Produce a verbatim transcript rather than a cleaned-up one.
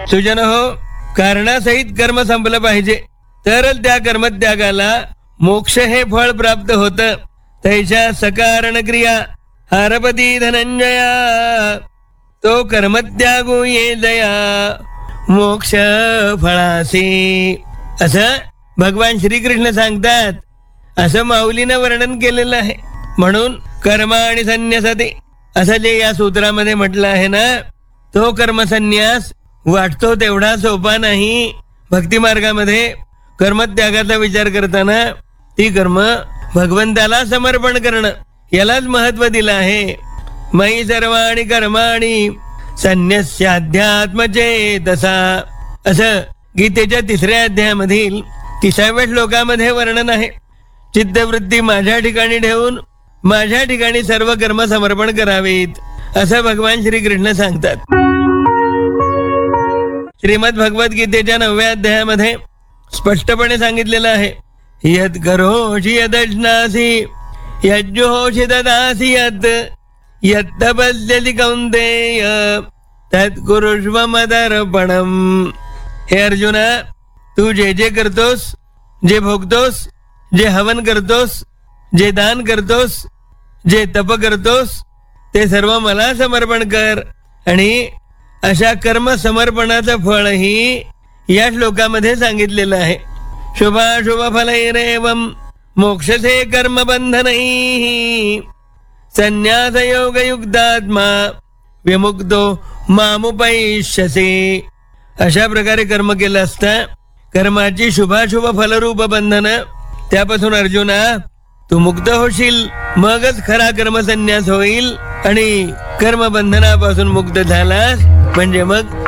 सुजन हो, कारणासहित कर्म संपलं पाहिजे, तरच त्या कर्मत्यागाला मोक्ष हे फळ प्राप्त होतं. तैशा सकारण क्रिया हारपती धनंजया, तो कर्मत्यागू ये दया मोक्ष फळासी. असं भगवान श्रीकृष्ण सांगतात. असं माऊलीनं वर्णन केलेलं आहे. म्हणून कर्म आणि संन्यासते असं जे या सूत्रामध्ये म्हटलं आहे ना, तो कर्मसन्यास वाटतो तेवढा सोपा नाही. भक्ती मार्गामध्ये कर्मत्यागाचा विचार करताना ती कर्म भगवंताला समर्पण करणं यालाच महत्व दिलं आहे. मयि सर्वाणि कर्माणि संन्यस्याध्यात्मचेतसा, असं गीतेच्या तिसऱ्या अध्यायामधील तिसाव्या श्लोकामध्ये वर्णन आहे. चित्तवृत्ती माझ्या ठिकाणी ठेवून माझ्या ठिकाणी सर्व कर्म समर्पण करावीत, असं भगवान श्रीकृष्ण सांगतात. श्रीमद भगवद्गीतेच्या नवव्या अध्यायामध्ये स्पष्टपणे सांगितलेलं आहे, यत् करोषि यदश्नासि यज्जुहोषि ददासि यत् यत्तपस्यसि कौन्तेय तत् कुरुष्व मदर्पणम्. हे अर्जुना, तू जे जे करतोस, जे भोगतोस, जे हवन करतोस, जे दान करतोस, जे तप करतोस, ते सर्व मला समर्पण कर. आणि अशा कर्म समर्पणाचं फळही या श्लोकामध्ये सांगितलेलं आहे. शुभाशुभ फलैरेवं मोक्षसे कर्म बंधनैः संन्यास योग युक्तात्मा विमुक्तो मामुपैष्यसे. अशा प्रकारे कर्म केलं असता कर्माची शुभाशुभ फलरूप बंधन त्यापासून अर्जुना तू मुक्त होशील. मगच खरा कर्मसन्यास होईल आणि कर्मबंधनापासून मुक्त झालास म्हणजे मग